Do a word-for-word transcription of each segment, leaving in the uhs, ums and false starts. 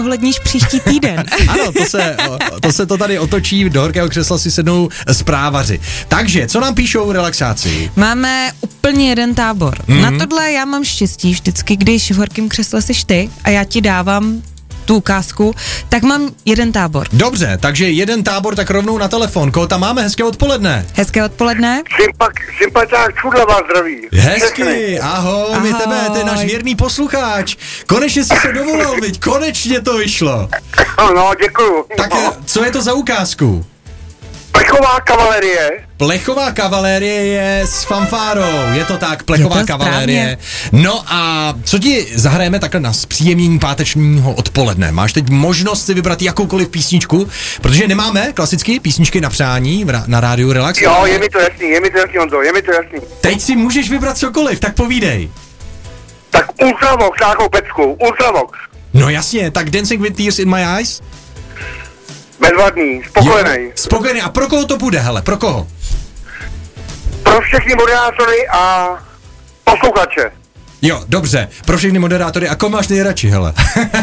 ohledníš příští týden. Ano, to se, to se to tady otočí, do horkého křesla si sednou zprávaři. Takže, co nám píšou relaxáci? Máme úplně jeden tábor. Mm-hmm. Na tohle já mám štěstí vždycky, když v horkém křesle seš ty a já ti dávám tu ukázku, tak mám jeden tábor. Dobře, takže jeden tábor, tak rovnou na telefon. Koho tam máme? Hezké odpoledne. Hezké odpoledne. Sympak, sympatiák Čudla vás zdraví. Hezky, ahoj, ahoj. my tebe, to je náš věrný posluchač. Konečně jsi se dovolal, viď? Konečně to vyšlo. No, děkuju. Tak no. co je to za ukázku? Plechová kavalerie. Plechová kavalérie je s fanfárou, je to tak, plechová je to kavalérie. No a co ti zahrajeme takhle na zpříjemnění pátečního odpoledne? Máš teď možnost si vybrat jakoukoliv písničku, protože nemáme klasicky písničky na přání na rádiu Relax. Jo, je mi to jasný, je mi to jasný, Honzo, je mi to jasný. Teď si můžeš vybrat cokoliv, tak povídej. Tak Ultravox, nějakou peckou, Ultravox. No jasně, tak Dancing with Tears in My Eyes? Bezvadný, spokojený. Jo, spokojený. A pro koho to bude, hele, pro koho? Pro všechny moderátory a posluchače. Jo, dobře, pro všechny moderátory. A koho máš nejradši, hele?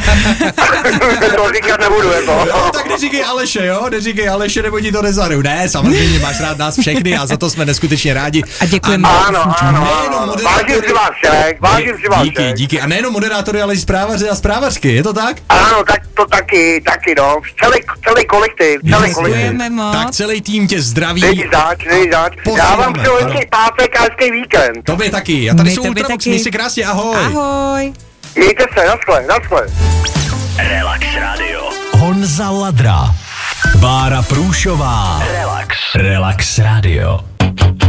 To říkat nebudu, jako. No, tak neříkej Aleše, jo? Neříkej Aleše, nebo ti to nezaru. Ne, samozřejmě máš rád nás všechny a za to jsme neskutečně rádi. A děkujeme. Ano, ano, ano. Vážím si vás všech, vážím si vás Díky, všech. díky. A nejenom moderátory, ale i zprávaři a zprávařky, je to tak? Ano, tak to taky, taky, no. Celý, celý kolektiv, celý kolektiv. Děkujeme moc. Tak celý tým tě zdraví. Není zač, není zač. Já vám přeju Posíláme, hezký pátek a hezký víkend. Tobě taky. A tady My jsou tobě Ultravox, taky. měj si krásně, ahoj. Ahoj. Mějte se, naschle, naschle. Relax Radio. Honza Ladra. Bára Průšová. Relax. Relax Radio.